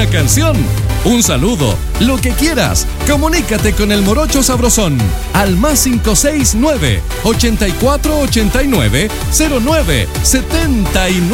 una canción, un saludo, lo que quieras. Comunícate con el Morocho Sabrosón al +569 8489 0979.